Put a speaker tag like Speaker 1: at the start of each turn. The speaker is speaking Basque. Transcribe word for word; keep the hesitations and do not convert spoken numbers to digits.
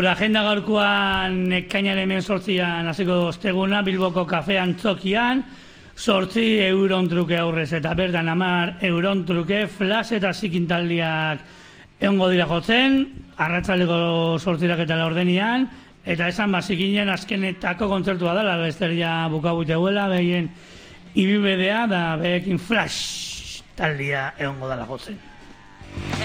Speaker 1: Agenda gaurkoan ekainaren hemen sortzian hasiko osteguna Bilboko kafean txokian sortzi euron truke aurrez eta berdan amar euron truke flash eta zikintaldiak egongo dira jotzen, arratsaldeko sortzirak eta laurdenian, eta esan bazikinen azkenetako kontzertua dela, besteria bukabuite huela, behien ibibedea da behekin flash taldia egongo dela jotzen.